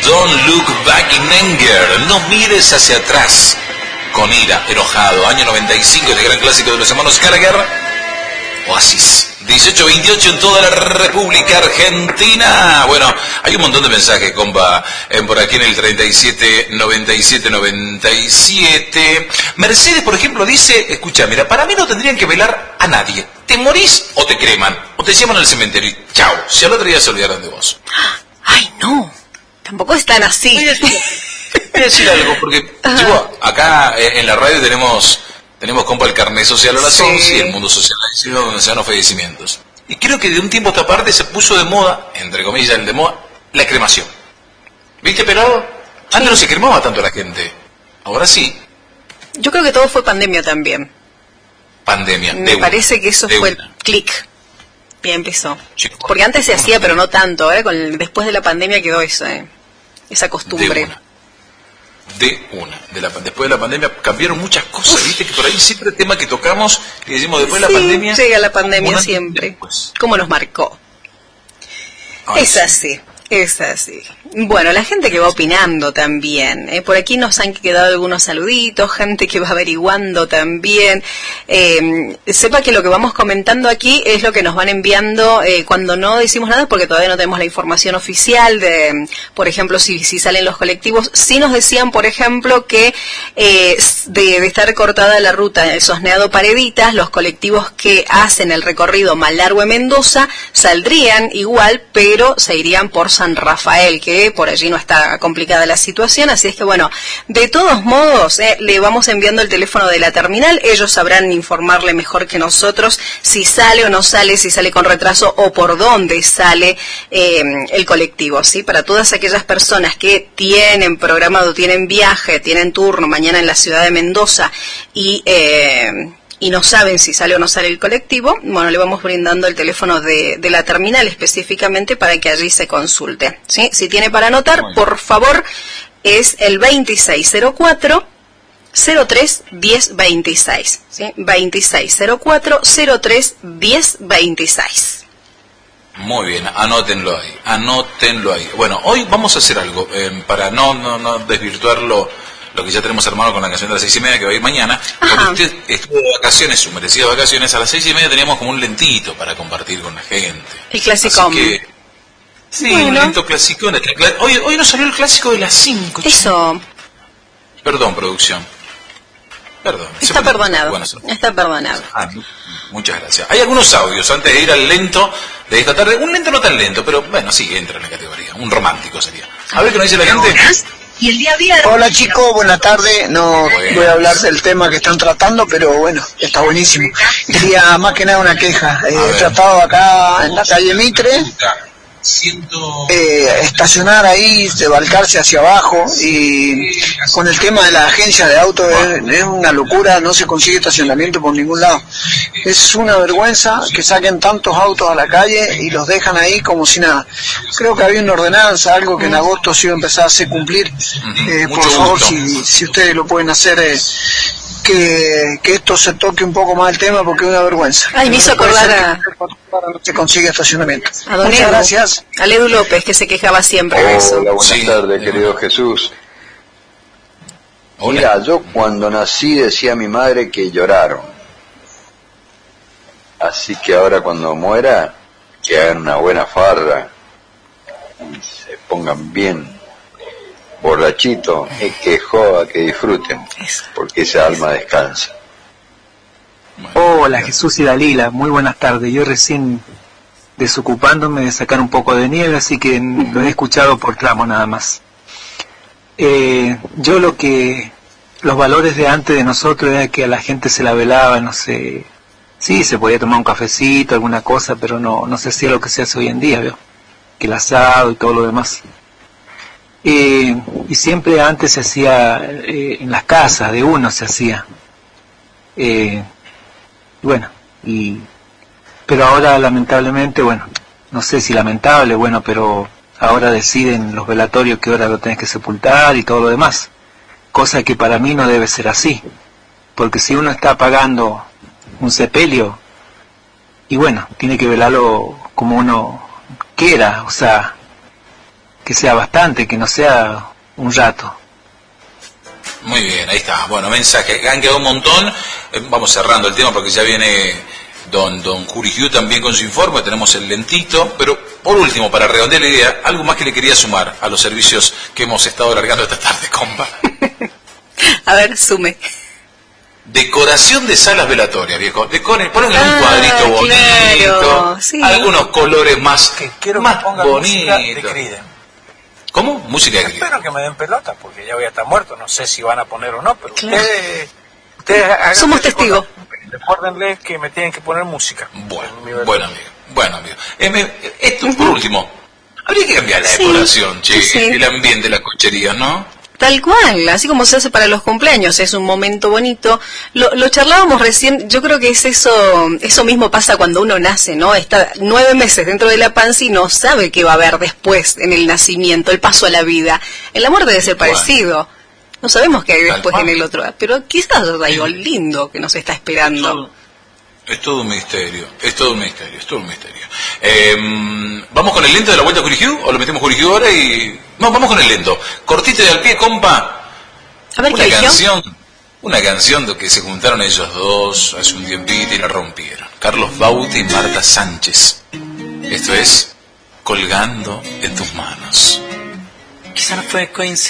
Don't Look Back in Anger, no mires hacia atrás con ira, enojado. Año 95, este gran clásico de los hermanos Gallagher. Oasis. 18:28 en toda la República Argentina. Bueno, hay un montón de mensajes, compa, por aquí en el 379797. Mercedes, por ejemplo, dice, escucha, mira, para mí no tendrían que velar a nadie. Te morís o te creman, o te llevan al cementerio y chao, si al otro día se olvidaron de vos. Ay, no, tampoco es tan así. Voy a decir algo, porque chico, acá en la radio tenemos, compa, el carnet social a las 11 y el mundo social donde se dan los fallecimientos. Y creo que de un tiempo a esta parte se puso de moda, entre comillas, el de moda, la cremación. ¿Viste, Pelado? Antes no se cremaba tanto la gente. Ahora sí. Yo creo que todo fue pandemia también. Pandemia. Me parece que eso fue el clic. Y empezó. Porque antes se hacía, pero no tanto. Ahora después de la pandemia quedó eso, esa costumbre. Después de la pandemia cambiaron muchas cosas, viste que por ahí siempre el tema que tocamos y decimos después de la pandemia. Llega la pandemia siempre. ¿Cómo nos marcó? Es así. Bueno, la gente que va opinando también, por aquí nos han quedado algunos saluditos, gente que va averiguando también. Sepa que lo que vamos comentando aquí es lo que nos van enviando cuando no decimos nada, porque todavía no tenemos la información oficial de, por ejemplo, si salen los colectivos. Sí nos decían, por ejemplo, que de estar cortada la ruta el Sosneado Pareditas, los colectivos que hacen el recorrido Malargüe-Mendoza saldrían igual, pero se irían por San Rafael, que por allí no está complicada la situación, así es que bueno, de todos modos, le vamos enviando el teléfono de la terminal, ellos sabrán informarle mejor que nosotros si sale o no sale, si sale con retraso o por dónde sale el colectivo, ¿sí? Para todas aquellas personas que tienen programado, tienen viaje, tienen turno mañana en la ciudad de Mendoza y no saben si sale o no sale el colectivo, bueno, le vamos brindando el teléfono de la terminal específicamente para que allí se consulte, ¿sí? Si tiene para anotar, por favor, es el 2604 03 1026, ¿sí? 2604 03 1026. Muy bien, anótenlo ahí. Bueno, hoy vamos a hacer algo, para no desvirtuar lo que ya tenemos armado con la canción de las 6:30 que va a ir mañana. Porque usted estuvo de vacaciones, sus merecidas vacaciones, a las 6:30 teníamos como un lentito para compartir con la gente. El clasicón. Sí, bueno. Un lento clasicón. Hoy nos salió el clásico de las 5. Eso. Perdón, producción. Perdón. Está perdonado. Bueno, está perdonado. Muchas gracias. Hay algunos audios antes de ir al lento de esta tarde. Un lento no tan lento, pero bueno, sí, entra en la categoría. Un romántico sería. A ver qué nos dice la gente. Y el día viernes. Hola chicos, buenas tardes. No voy a hablar del tema que están tratando, pero bueno, está buenísimo. Quería más que nada una queja. He tratado acá en la calle Mitre, estacionar ahí, debalcarse hacia abajo, y con el tema de la agencia de autos es una locura, no se consigue estacionamiento por ningún lado. Es una vergüenza que saquen tantos autos a la calle y los dejan ahí como si nada. Creo que había una ordenanza, algo que en agosto se iba a empezar a hacer cumplir. Por favor, si ustedes lo pueden hacer, que esto se toque un poco más el tema, porque es una vergüenza. Ay, me hizo acordar no se consigue estacionamiento. A don Muchas gracias. A Edu López, que se quejaba siempre de eso. Hola, buenas tardes, querido Jesús. Mira, yo cuando nací decía a mi madre que lloraron. Así que ahora cuando muera, que hagan una buena farra y se pongan bien borrachitos, que joda, que disfruten, porque esa alma descansa. Hola Jesús y Dalila, muy buenas tardes. Yo recién desocupándome de sacar un poco de nieve, así que lo he escuchado por tramo nada más. Yo los valores de antes de nosotros era que a la gente se la velaba, no sé, sí, se podía tomar un cafecito, alguna cosa, pero no se hacía lo que se hace hoy en día, ¿veo? Que el asado y todo lo demás. Y siempre antes se hacía en las casas de uno se hacía. Bueno, pero ahora lamentablemente, bueno, no sé si lamentable, bueno, pero ahora deciden los velatorios qué hora lo tenés que sepultar y todo lo demás, cosa que para mí no debe ser así, porque si uno está pagando un sepelio, y bueno, tiene que velarlo como uno quiera, o sea, que sea bastante, que no sea un rato. Muy bien, ahí está. Bueno, mensaje. Han quedado un montón. Vamos cerrando el tema porque ya viene don Jurigiu también con su informe. Tenemos el lentito. Pero por último, para redondear la idea, algo más que le quería sumar a los servicios que hemos estado largando esta tarde, compa. A ver, sume. Decoración de salas velatorias, viejo. Ponenle un cuadrito bonito. Claro, sí. Algunos colores más, quiero más que pongan bonitos. música de Creedence. ¿Cómo? Música de Creedence. Espero que me den pelota, porque ya voy a estar muerto. No sé si van a poner o no, pero claro. ustedes somos testigos. Recuérdenles que me tienen que poner música. Bueno amigo. Esto, por último, habría que cambiar la decoración, el ambiente de las cocherías, ¿no? Tal cual, así como se hace para los cumpleaños, es un momento bonito. Lo charlábamos recién, yo creo que es eso mismo pasa cuando uno nace, ¿no? Está 9 meses dentro de la panza y no sabe qué va a haber después en el nacimiento, el paso a la vida. El amor debe ser parecido. No sabemos qué hay después en el otro, pero quizás hay algo lindo que nos está esperando. Es todo un misterio. ¿Vamos con el lento de la vuelta a Jurigiu? ¿O lo metemos Jurigiu ahora y...? No, vamos con el lento. Cortito y al pie, compa. A ver, una canción que se juntaron ellos dos hace un tiempito y la rompieron. Carlos Baute y Marta Sánchez. Esto es Colgando en tus manos. Quizá no fue coincidencia.